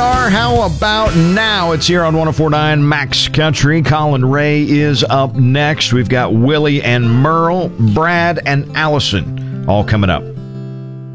Star. How about now? It's here on 104.9 Max Country. Colin Ray is up next. We've got Willie and Merle, Brad and Allison all coming up.